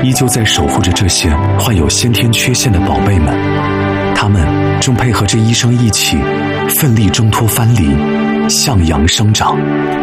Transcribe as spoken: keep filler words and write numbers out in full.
依旧在守护着这些患有先天缺陷的宝贝们，他们正配合着医生一起奋力挣脱藩篱，向阳生长。